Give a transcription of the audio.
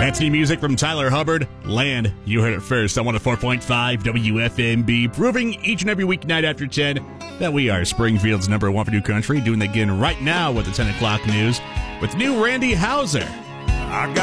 That's new music from Tyler Hubbard. Land, you heard it first on 104.5 WFMB, proving each and every weeknight after 10 that we are Springfield's number one for new country. Doing that again right now with the 10 o'clock news with new Randy Houser. I got